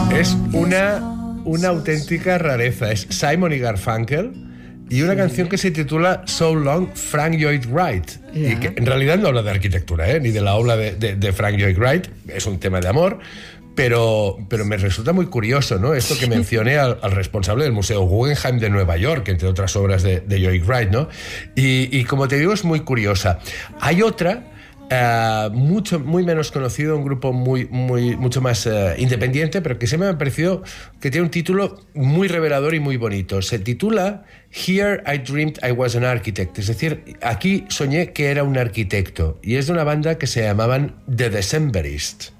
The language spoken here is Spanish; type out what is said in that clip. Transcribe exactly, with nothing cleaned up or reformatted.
Es una, una auténtica rareza. Es Simon y Garfunkel y una sí. canción que se titula So Long, Frank Lloyd Wright. Yeah. Y que en realidad no habla de arquitectura, ¿eh? Ni de la obra de, de, de Frank Lloyd Wright. Es un tema de amor. Pero, pero me resulta muy curioso, ¿no? Esto que mencioné al, al responsable del Museo Guggenheim de Nueva York, entre otras obras de, de Lloyd Wright, ¿no? Y, y como te digo, es muy curiosa. Hay otra, uh, mucho, muy menos conocido, un grupo muy, muy, mucho más uh, independiente, pero que se me ha parecido que tiene un título muy revelador y muy bonito. Se titula Here I Dreamed I Was an Architect, es decir, aquí soñé que era un arquitecto. Y es de una banda que se llamaban The Decemberists.